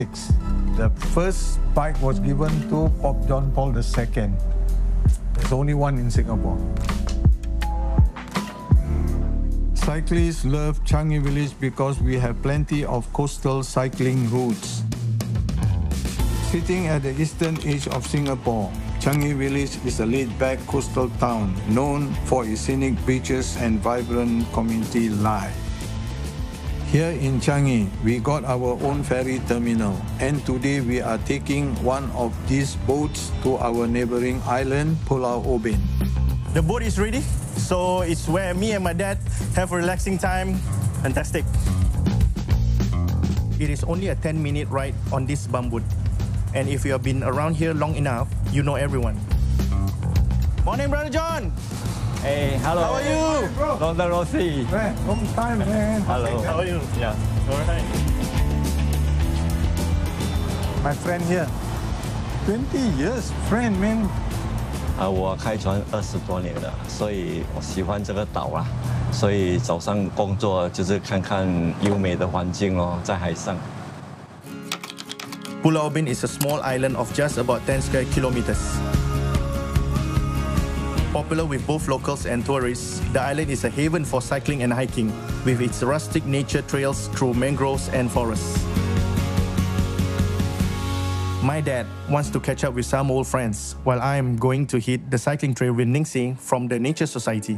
The first bike was given to Pope John Paul II. There's only one in Singapore. Cyclists love Changi Village because we have plenty of coastal cycling routes. Sitting at the eastern edge of Singapore, Changi Village is a laid-back coastal town known for its scenic beaches and vibrant community life. Here in Changi, we got our own ferry terminal, and today we are taking one of these boats to our neighboring island, Pulau Ubin. The boat is ready, so it's where me and my dad have a relaxing time. Fantastic. It is only a 10-minute ride on this bumboat, and if you have been around here long enough, you know everyone. Morning, Brother John. Hey, hello. How are you? Long time no see. Man, long time, man. Hello. How are you? Yeah. All right. My friend here, 20 years friend, man. 我开船20多年了，所以我喜欢这个岛啦。所以早上工作就是看看优美的环境哦，在海上。 Pulau Ubin is a small island of just about 10 square kilometers. Popular with both locals and tourists, the island is a haven for cycling and hiking, with its rustic nature trails through mangroves and forests. My dad wants to catch up with some old friends, while I am going to hit the cycling trail with Ning Sing from the Nature Society.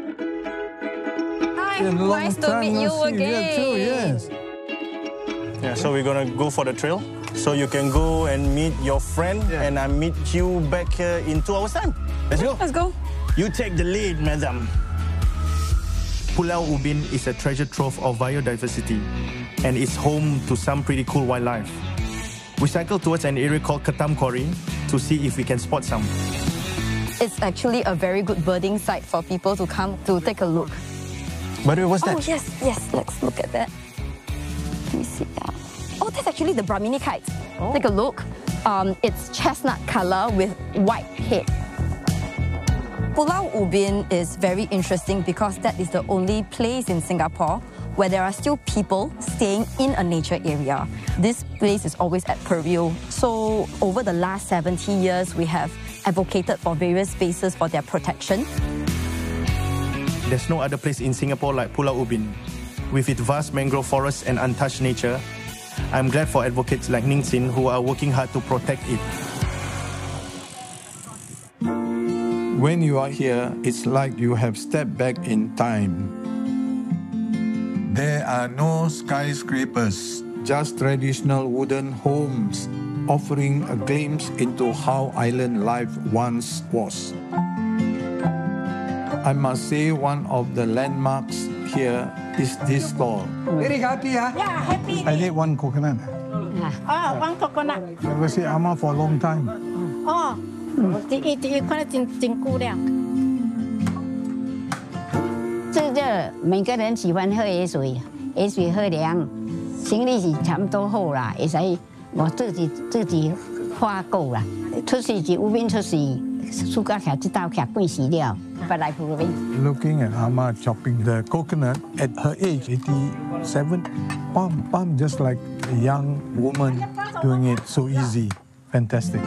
Hi, nice to meet you again. Too, yes. Yeah, so we're gonna go for the trail. So you can go and meet your friend, and I meet you back here in 2 hours' time. Let's go. Let's go. You take the lead, madam. Pulau Ubin is a treasure trove of biodiversity, and it's home to some pretty cool wildlife. We cycle towards an area called Ketam Quarry to see if we can spot some. It's actually a very good birding site for people to come to take a look. By the way, what's that? Oh, yes, let's look at that. Let me see that. Oh, that's actually the Brahmini kite. Oh. Take a look. It's chestnut color with white head. Pulau Ubin is very interesting because that is the only place in Singapore where there are still people staying in a nature area. This place is always at purview. So over the last 70 years, we have advocated for various spaces for their protection. There's no other place in Singapore like Pulau Ubin. With its vast mangrove forests and untouched nature, I'm glad for advocates like Ning Sin who are working hard to protect it. When you are here, it's like you have stepped back in time. There are no skyscrapers, just traditional wooden homes offering a glimpse into how island life once was. I must say one of the landmarks here is this stall. Very happy, huh? Yeah, happy. I need one coconut. Oh, one coconut. Never see Amma for a long time. Oh, 你看得真久了。 这个每个人喜欢喝野水，野水喝凉，行李是差不多好啦，会使我自己花够啦。出去是有边出去，暑假徛这道徛半时了，不来浦边。 Looking at Amma chopping the coconut at her age, 87, palm just like a young woman doing it so easy. Fantastic.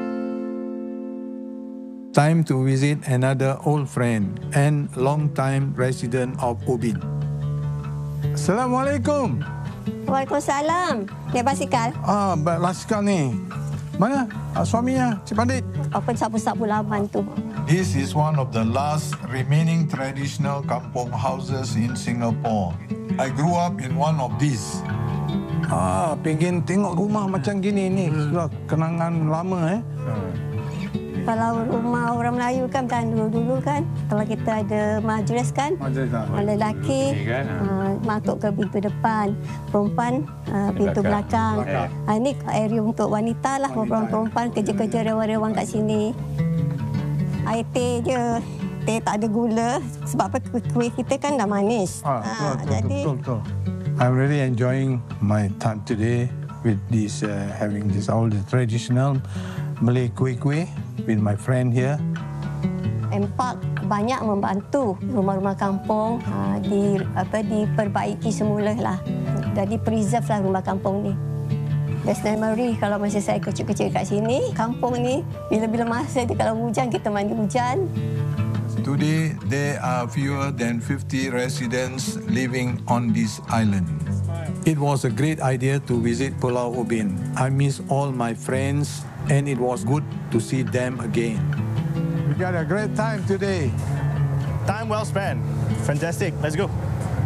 Time to visit another old friend and long-time resident of Ubin. Assalamualaikum. Waalaikumsalam. Naik basikal? Basikal ni. Mana suaminya, Cik Pandit? Apa sapu-sapu laban tu? This is one of the last remaining traditional kampung houses in Singapore. I grew up in one of these. Pengen tengok rumah macam gini ni. Sudah kenangan lama Kalau rumah orang Melayu kan dulu kan, kalau kita ada majlis kan, lelaki masuk ke pintu depan, perempuan pintu belakang. Ini area untuk wanita lah, perempuan kerja-kerja rewang-rewang kat sini. Air teh je, teh tak ada gula sebab apa kuih kita kan dah manis. Betul. I'm really enjoying my time today with this having this all the traditional Malay kuih-kuih with my friend here. Empak banyak membantu rumah-rumah kampung diperbaiki semula lah. Jadi preserve lah rumah kampung ni. Best memory kalau masa saya kecil-kecil kat sini. Kampung ni, bila-bila masa dia kalau hujan, kita mandi hujan. Today, there are fewer than 50 residents living on this island. It was a great idea to visit Pulau Ubin. I miss all my friends and it was good to see them again. We got a great time today. Time well spent. Fantastic. Let's go.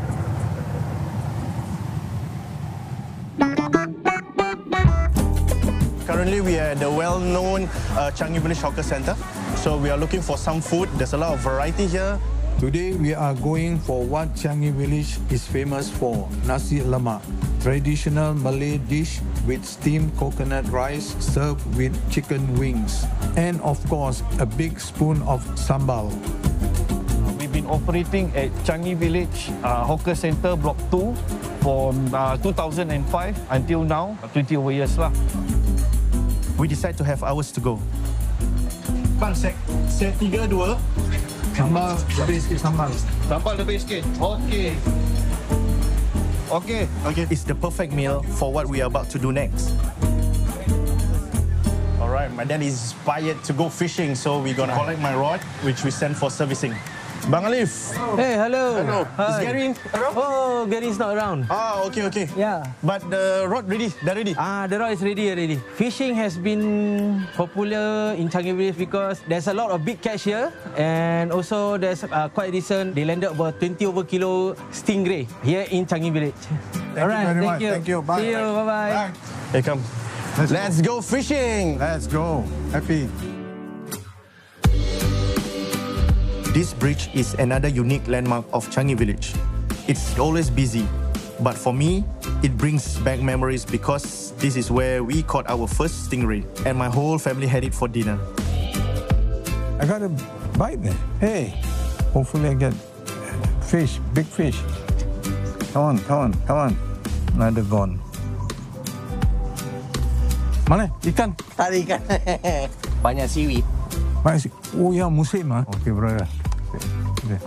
Currently, we are at the well-known Changi Village Hawker Centre. So we are looking for some food. There's a lot of variety here. Today we are going for what Changi Village is famous for, nasi lemak, traditional Malay dish with steamed coconut rice served with chicken wings, and of course a big spoon of sambal. We've been operating at Changi Village Hawker Centre Block 2 from 2005 until now, 20 over years lah. We decide to have hours to go. Bang, set 3-2. Sambal, lebih sikit sambal. Sambal lebih sikit. Okey. Okey. Okay, it's the perfect meal for what we are about to do next. All right, my dad is inspired to go fishing, so we're gonna collect my rod, which we send for servicing. Bang Alif. Hey, hello. Hello. Is Hi. Gary around? Oh, Gary's not around. Ah, okay. Yeah. But the rod ready? Dah ready? The rod is ready already. Fishing has been popular in Changi Village because there's a lot of big catch here, and also there's quite recent they landed about 20 over kilo stingray here in Changi Village. Thank you very much. Thank you. Bye. See you. Bye-bye. Bye. Hey, come. Let's go fishing. Let's go. Happy. This bridge is another unique landmark of Changi Village. It's always busy, but for me, it brings back memories because this is where we caught our first stingray and my whole family had it for dinner. I got a bite there. Hey, hopefully I get fish, big fish. Come on. Another gone. Mana ikan? Tak ada ikan. Banyak seaweed. Oh ya, musim ah. Okay, brother. Okay.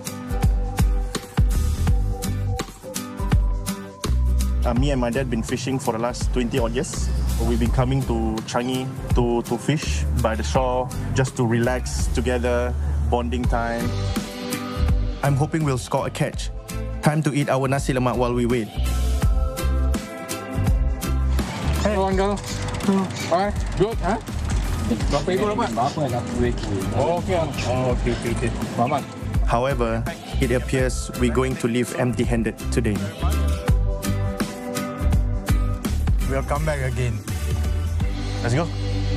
Me and my dad been fishing for the last 20 odd years. We've been coming to Changi to fish by the shore just to relax together, bonding time. I'm hoping we'll score a catch. Time to eat our nasi lemak while we wait. Hey, one go. Alright, good, huh? Berapa ekor dapat? Okay. Mamat. However, it appears we're going to leave empty-handed today. We'll come back again. Let's go.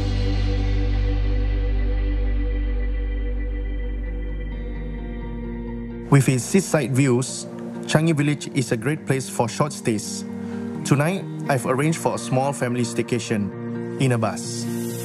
With its seaside views, Changi Village is a great place for short stays. Tonight, I've arranged for a small family staycation in a bus.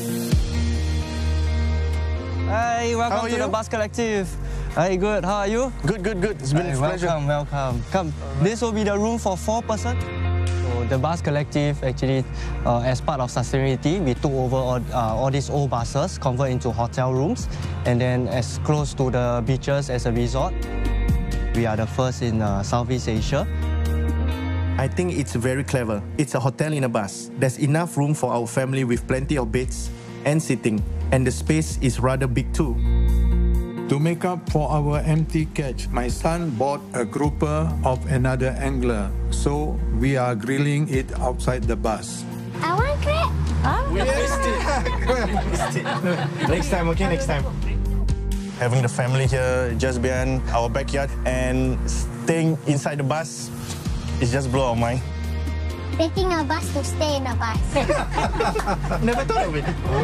Hi, welcome to you? the Bus Collective. Hi, good. How are you? Good. It's been a pleasure. Welcome. Come. This will be the room for 4 person. So the Bus Collective actually, as part of sustainability, we took over all these old buses, convert into hotel rooms, and then as close to the beaches as a resort. We are the first in Southeast Asia. I think it's very clever. It's a hotel in a bus. There's enough room for our family with plenty of beds and seating, and the space is rather big too. To make up for our empty catch, my son bought a grouper of another angler, so we are grilling it outside the bus. I want crab. We missed it. Next time, okay? Next time. Having the family here just behind our backyard and staying inside the bus is just blow our mind. Taking a bus to stay in a bus. Never thought of it.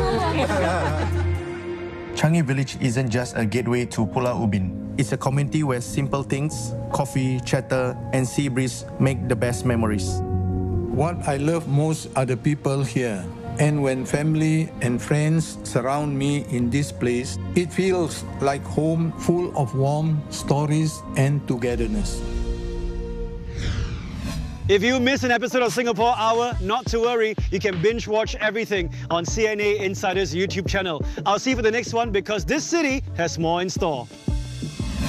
Changi Village isn't just a gateway to Pulau Ubin. It's a community where simple things, coffee, chatter, and sea breeze make the best memories. What I love most are the people here. And when family and friends surround me in this place, it feels like home, full of warmth, stories, and togetherness. If you miss an episode of Singapore Hour, not to worry, you can binge watch everything on CNA Insider's YouTube channel. I'll see you for the next one because this city has more in store.